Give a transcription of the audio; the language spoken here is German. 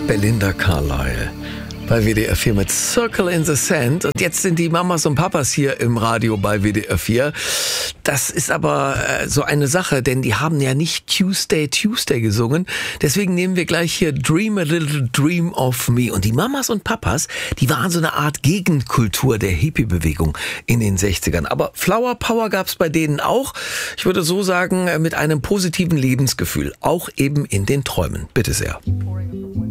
Belinda Carlisle bei WDR 4 mit Circle in the Sand. Und jetzt sind die Mamas und Papas hier im Radio bei WDR 4. Das ist aber so eine Sache, denn die haben ja nicht Tuesday gesungen. Deswegen nehmen wir gleich hier Dream a Little Dream of Me. Und die Mamas und Papas, die waren so eine Art Gegenkultur der Hippie-Bewegung in den 60ern. Aber Flower Power gab's bei denen auch. Ich würde so sagen, mit einem positiven Lebensgefühl. Auch eben in den Träumen. Bitte sehr.